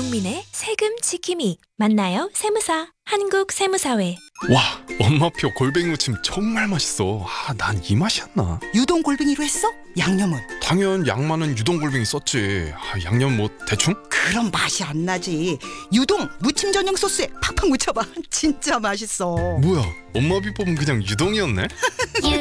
국민의 세금 지킴이. 만나요 세무사. 한국세무사회. 와, 엄마표 골뱅이 무침 정말 맛있어. 난 이 맛이었나? 유동 골뱅이로 했어? 양념은? 당연 양 많은 유동 골뱅이 썼지. 양념 뭐 대충? 그럼 맛이 안 나지. 유동 무침 전용 소스에 팍팍 묻혀봐. 진짜 맛있어. 뭐야, 엄마 비법은 그냥 유동이었네?